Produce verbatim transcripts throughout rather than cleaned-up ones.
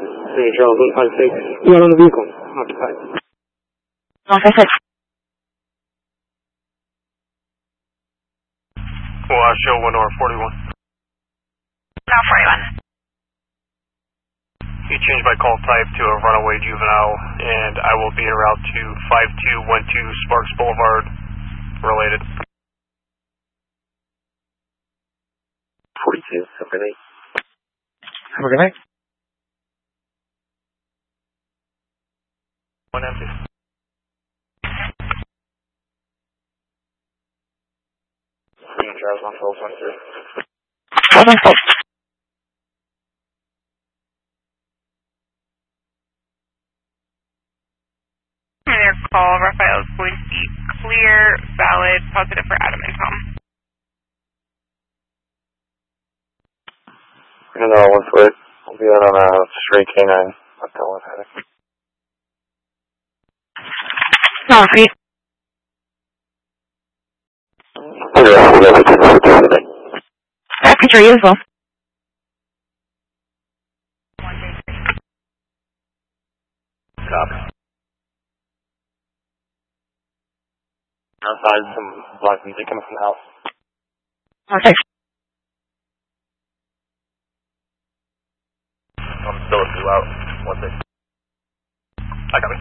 Hey, Charles, one five six. You are on the vehicle. Occupied. one five six. Well, I'll show one or forty-one. No, forty-one. You changed my call type to a runaway juvenile, and I will be en route to five two one two Sparks Boulevard, related. forty-two, have a good night. Have a good night. One empty. Charles, one twelve, one three. one twelve. Their call, Raphael, is going to be clear, valid, positive for Adam and Tom. And uh, one foot. We'll be out on a straight K nine. Left on one heading. No, three. I can hear you as well. Copy. Outside, some black music coming from the house. Okay. I'm still a few out. One thing. I got it.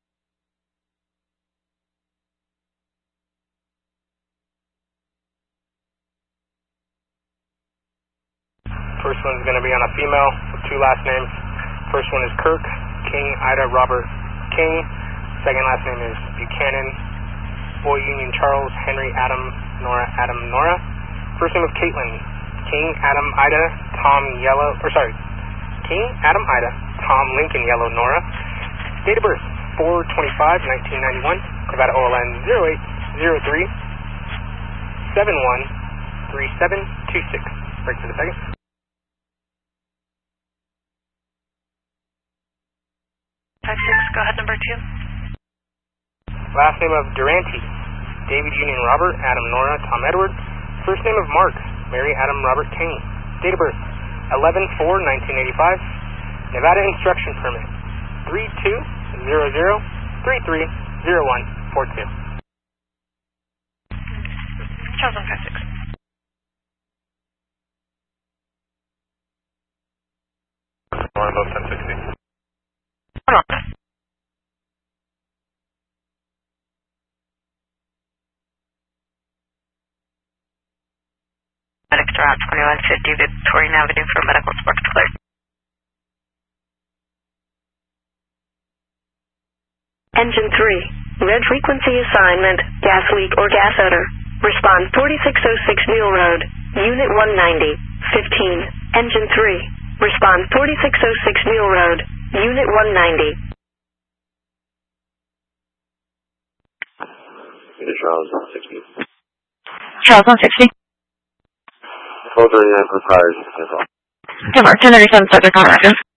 First one's going to be on a female with two last names. First one is Kirk, King, Ida, Robert, King. Second last name is Buchanan, Boy, Union, Charles, Henry, Adam, Nora, Adam, Nora. First name of Caitlin, King, Adam, Ida, Tom, Yellow, or sorry, King, Adam, Ida, Tom, Lincoln, Yellow, Nora. Date of birth, four twenty-five nineteen ninety-one, Nevada O L N zero eight zero three seven one three seven two six. Break for the second. five six, go ahead, number two. Last name of Durante, David, Union, Robert, Adam, Nora, Tom, Edward. First name of Mark, Mary, Adam, Robert, King. Date of birth, eleven four nineteen eighty-five, Nevada Instruction Permit, three two zero zero three three zero one four two. Charles, one five six. One about ten sixty. Hold on. Medics are out twenty-one fifty Victorian Avenue for medical support declared. Engine three, red frequency assignment, gas leak or gas odor. Respond forty-six oh six Mule Road, Unit one ninety, fifteen. Engine three, respond forty-six oh six Mule Road, Unit one ninety. Charles, one sixty. Charles, one sixty. four thirty-nine for tires. Denmark, ten thirty-seven, subject on record.